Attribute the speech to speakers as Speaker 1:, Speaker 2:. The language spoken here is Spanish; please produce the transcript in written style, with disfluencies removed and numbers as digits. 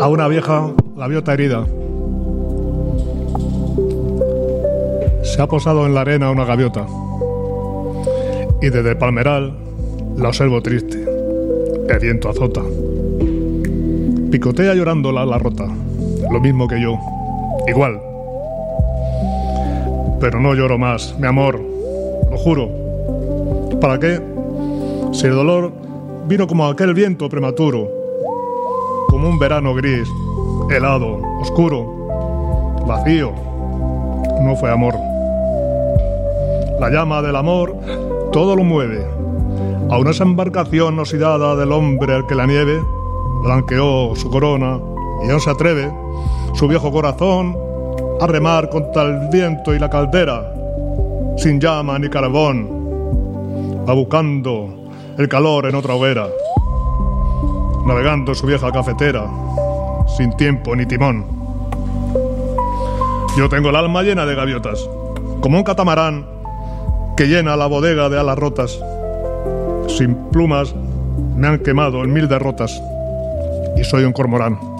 Speaker 1: A una vieja gaviota herida. Se ha posado en la arena una gaviota y desde el palmeral la observo triste. El viento azota. Picotea llorando la ala rota, lo mismo que yo, igual. Pero no lloro más, mi amor, lo juro. ¿Para qué? Si el dolor vino como aquel viento prematuro, como un verano gris, helado, oscuro, vacío, no fue amor. La llama del amor todo lo mueve, aún esa embarcación oxidada del hombre al que la nieve blanqueó su corona y aún se atreve su viejo corazón a remar contra el viento y la caldera, sin llama ni carbón, va buscando el calor en otra hoguera, navegando en su vieja cafetera, sin tiempo ni timón. Yo tengo el alma llena de gaviotas, como un catamarán que llena la bodega de alas rotas. Sin plumas me han quemado en 1000 derrotas y soy un cormorán.